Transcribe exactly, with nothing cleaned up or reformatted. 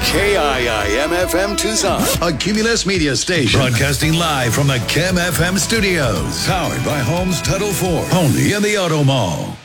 K I I M F M Tucson, a Cumulus Media station. Broadcasting live from the Chem F M studios. Powered by Homes Title four. Only in the Auto Mall.